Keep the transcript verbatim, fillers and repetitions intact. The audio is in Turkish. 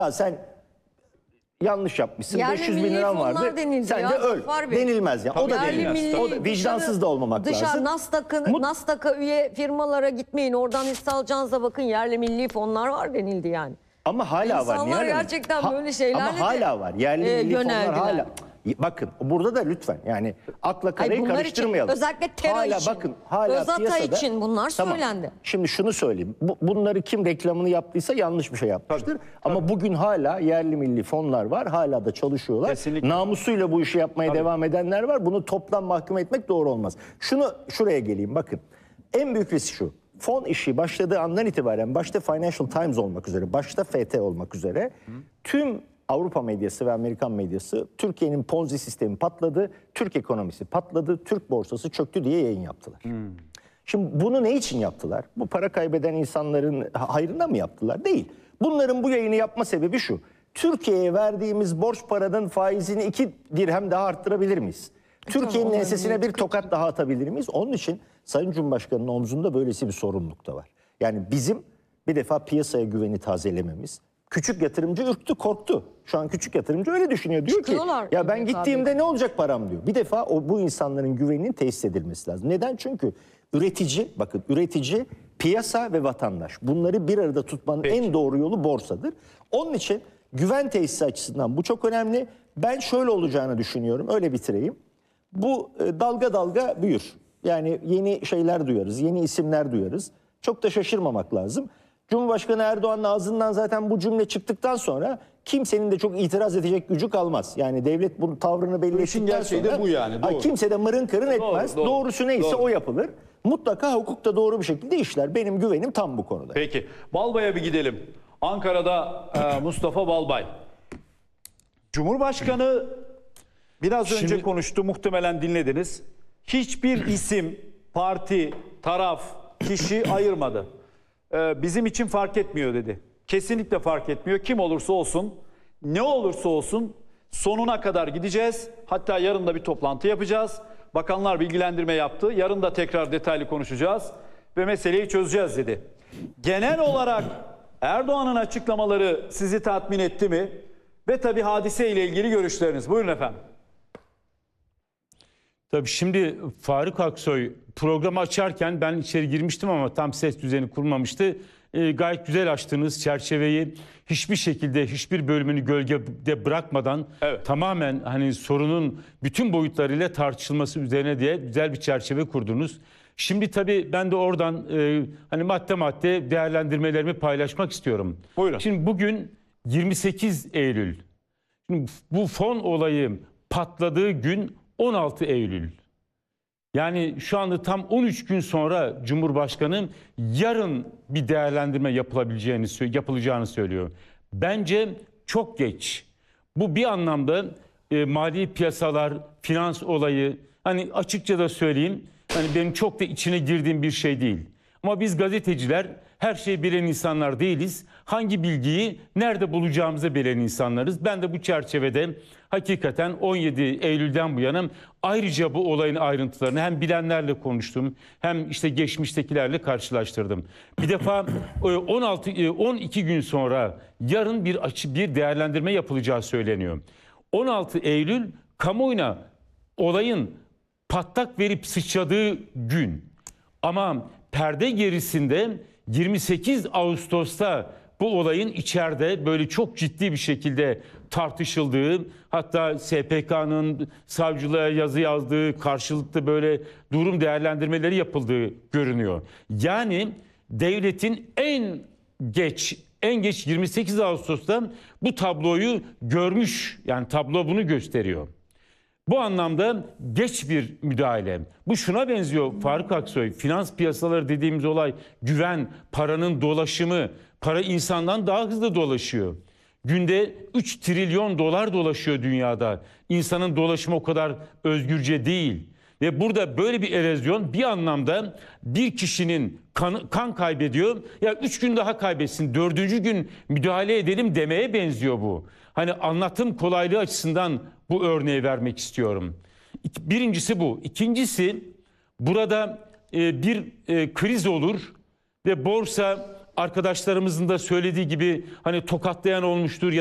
Ya sen yanlış yapmışsın. Yerli beş yüz bin milli liran fonlar vardı. denildi Sen ya, de öl. Zafer Bey. Denilmez ya. O da Yerli denilmez. milli, O da vicdansız da olmamak dışarı, lazım. Nasdaq'ın Mut- Nasdaq'a üye firmalara gitmeyin. Oradan hisse alacağınıza bakın. Yerli milli fonlar var denildi yani. Ama hala var. İnsanlar Nihal Hanım. gerçekten böyle şeylerle Ama hala var. Yerli e, milli fonlar yöneldiler. hala. Bakın burada da lütfen yani akla karayı bunlar için, karıştırmayalım. özellikle terör hala, için, bakın, hala Özata piyasada, için bunlar tamam, söylendi. Şimdi şunu söyleyeyim. Bu, bunları kim reklamını yaptıysa yanlış bir şey yapmıştır. Tabii, Ama tabii. bugün hala yerli milli fonlar var. Hala da çalışıyorlar. Kesinlikle. Namusuyla bu işi yapmaya tabii. devam edenler var. Bunu toplam mahkum etmek doğru olmaz. Şunu şuraya geleyim bakın. En büyük risk şu. Fon işi başladığı andan itibaren başta Financial Times olmak üzere, başta F T olmak üzere Hı. tüm Avrupa medyası ve Amerikan medyası Türkiye'nin Ponzi sistemi patladı, Türk ekonomisi patladı, Türk borsası çöktü diye yayın yaptılar. Hmm. Şimdi bunu ne için yaptılar? Bu para kaybeden insanların hayrına mı yaptılar? Değil. Bunların bu yayını yapma sebebi şu. Türkiye'ye verdiğimiz borç paranın faizini iki dirhem daha arttırabilir miyiz? Türkiye'nin ensesine bir tokat daha atabilir miyiz? Onun için Sayın Cumhurbaşkanı'nın omzunda böylesi bir sorumluluk da var. Yani bizim bir defa piyasaya güveni tazelememiz. Küçük yatırımcı ürktü, korktu. Şu an küçük yatırımcı öyle düşünüyor. Diyor ki ya ben gittiğimde ne olacak param diyor. Bir defa o bu insanların güveninin tesis edilmesi lazım. Neden? Çünkü üretici, bakın üretici, piyasa ve vatandaş. Bunları bir arada tutmanın Peki. en doğru yolu borsadır. Onun için güven tesisi açısından bu çok önemli. Ben şöyle olacağını düşünüyorum. Öyle bitireyim. Bu e, dalga dalga büyür. Yani yeni şeyler duyarız, yeni isimler duyarız. Çok da şaşırmamak lazım. Cumhurbaşkanı Erdoğan'ın ağzından zaten bu cümle çıktıktan sonra kimsenin de çok itiraz edecek gücü kalmaz. Yani devlet bunun tavrını belli ettikten sonra de bu yani, doğru. kimse de mırın kırın etmez. Doğru, doğru. Doğrusu neyse Doğru. o yapılır. Mutlaka hukuk da doğru bir şekilde işler. Benim güvenim tam bu konuda. Peki. Balbay'a bir gidelim. Ankara'da e, Mustafa Balbay. Cumhurbaşkanı biraz Şimdi... önce konuştu, muhtemelen dinlediniz. Hiçbir isim, parti, taraf, kişi ayırmadı. Ee, bizim için fark etmiyor dedi. Kesinlikle fark etmiyor. Kim olursa olsun, ne olursa olsun sonuna kadar gideceğiz. Hatta yarın da bir toplantı yapacağız. Bakanlar bilgilendirme yaptı. Yarın da tekrar detaylı konuşacağız ve meseleyi çözeceğiz dedi. Genel olarak Erdoğan'ın açıklamaları sizi tatmin etti mi? Ve tabii hadise ile ilgili görüşleriniz. Buyurun efendim. Tabii şimdi Faruk Aksoy programı açarken ben içeri girmiştim ama tam ses düzeni kurmamıştı. E, gayet güzel açtığınız çerçeveyi hiçbir şekilde hiçbir bölümünü gölgede bırakmadan evet. tamamen hani sorunun bütün boyutlarıyla tartışılması üzerine diye güzel bir çerçeve kurdunuz. Şimdi tabii ben de oradan e, hani madde madde değerlendirmelerimi paylaşmak istiyorum. Buyurun. Şimdi bugün yirmi sekiz Eylül. Şimdi bu fon olayı patladığı gün on altı Eylül. Yani şu anda tam on üç gün sonra Cumhurbaşkanı yarın bir değerlendirme yapılabileceğini yapılacağını söylüyor. Bence çok geç. Bu bir anlamda e, mali piyasalar, finans olayı, hani açıkça da söyleyeyim, hani benim çok da içine girdiğim bir şey değil. Ama biz gazeteciler her şeyi bilen insanlar değiliz. Hangi bilgiyi nerede bulacağımızı bilen insanlarız. Ben de bu çerçevede hakikaten on yedi Eylül'den bu yana ayrıca bu olayın ayrıntılarını hem bilenlerle konuştum hem işte geçmiştekilerle karşılaştırdım. Bir defa on altı on iki gün sonra yarın bir açı bir değerlendirme yapılacağı söyleniyor. on altı Eylül kamuoyuna olayın patlak verip sıçradığı gün. Ama perde gerisinde yirmi sekiz Ağustos'ta bu olayın içeride böyle çok ciddi bir şekilde tartışıldığı, hatta S P K'nın savcılığa yazı yazdığı, karşılıklı böyle durum değerlendirmeleri yapıldığı görünüyor. Yani devletin en geç en geç yirmi sekiz Ağustos'ta bu tabloyu görmüş, yani tablo bunu gösteriyor. Bu anlamda geç bir müdahale. Bu şuna benziyor Faruk Aksoy. Finans piyasaları dediğimiz olay güven, paranın dolaşımı. Para insandan daha hızlı dolaşıyor. Günde üç trilyon dolar dolaşıyor dünyada. İnsanın dolaşımı o kadar özgürce değil. Ve burada böyle bir erozyon bir anlamda bir kişinin kan, kan kaybediyor. Ya üç gün daha kaybetsin, dördüncü gün müdahale edelim demeye benziyor bu. Hani anlatım kolaylığı açısından bu örneği vermek istiyorum. Birincisi bu. İkincisi burada e, bir e, kriz olur ve borsa arkadaşlarımızın da söylediği gibi hani tokatlayan olmuştur